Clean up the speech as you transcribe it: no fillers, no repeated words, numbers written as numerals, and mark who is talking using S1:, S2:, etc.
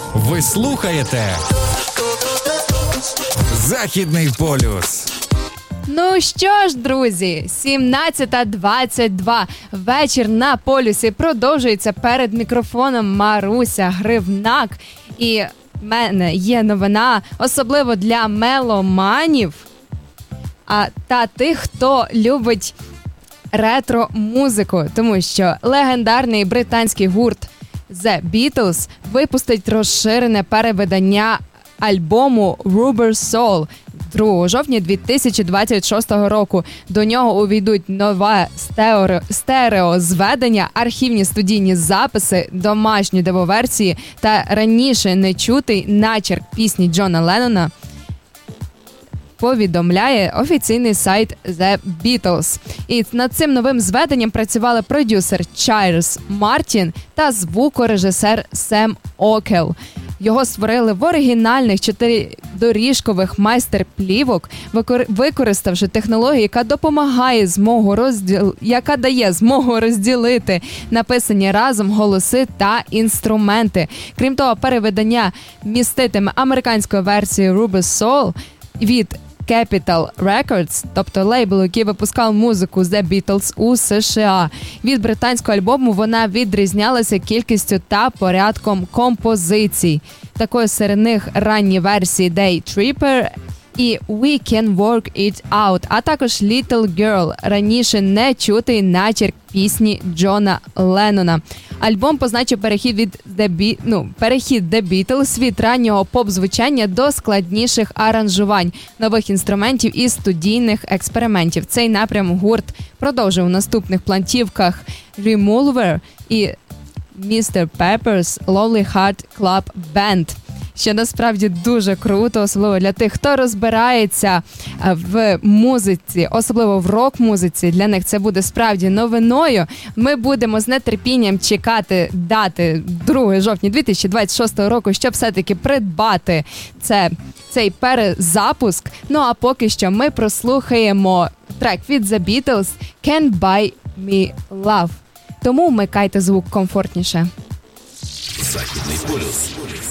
S1: Ви слухаєте Західний полюс.
S2: Ну що ж, друзі, 17:22. Вечір на полюсі продовжується. Перед мікрофоном Маруся Гривнак. І в мене є новина, особливо для меломанів та тих, хто любить ретро-музику. Тому що легендарний британський гурт The Beatles випустить розширене перевидання альбому Rubber Soul 2 жовтня 2026 року. До нього увійдуть нове стереозведення, архівні студійні записи, домашні демоверсії та раніше нечутий начерк пісні Джона Леннона, повідомляє офіційний сайт The Beatles. І над цим новим зведенням працювали продюсер Чарльз Мартін та звукорежисер Сем Окел. Його створили в оригінальних 4-доріжкових майстер-плівок, використавши технологію, яка дає змогу розділити написані разом голоси та інструменти. Крім того, перевидання міститиме американську версію Rubber Soul від Capitol Records, тобто лейбл, який випускав музику The Beatles у США. Від британського альбому вона відрізнялася кількістю та порядком композицій. Також серед них ранні версії Day Tripper і We Can Work It Out, а також Little Girl, раніше не чутий начерк пісні Джона Леннона. Альбом позначив перехід The Beatles від раннього поп-звучання до складніших аранжувань, нових інструментів і студійних експериментів. Цей напрям гурт продовжив у наступних платівках Revolver і Mr. Pepper's Lonely Heart Club Band. Що насправді дуже круто, особливо для тих, хто розбирається в музиці, особливо в рок-музиці. Для них це буде справді новиною. Ми будемо з нетерпінням чекати дати 2 жовтня 2026 року, щоб все-таки придбати цей перезапуск. Ну а поки що ми прослухаємо трек від The Beatles «Can't Buy Me Love». Тому вмикайте звук комфортніше.
S1: Західний полюс.